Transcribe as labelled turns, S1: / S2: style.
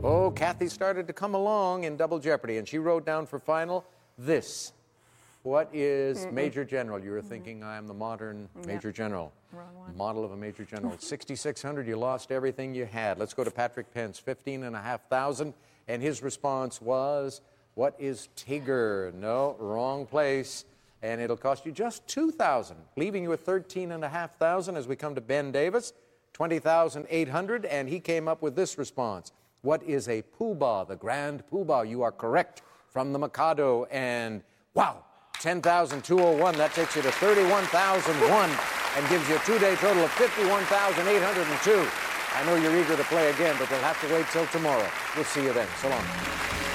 S1: Oh, Kathy started to come along in Double Jeopardy, and she wrote down for final this. What is Major General? You were thinking I am the modern Major General.
S2: Wrong one.
S1: Model of a Major General. 6,600, you lost everything you had. Let's go to Patrick Pence, 15,500. And his response was, what is Tigger? No, wrong place. And it'll cost you just 2,000, leaving you with 13,500 as we come to Ben Davis, 20,800. And he came up with this response. What is a poobah? The Grand Poobah. You are correct, from the Mikado. And wow, 10,201. That takes you to 31,001 and gives you a two-day total of 51,802. I know you're eager to play again, but we'll have to wait till tomorrow. We'll see you then. So long.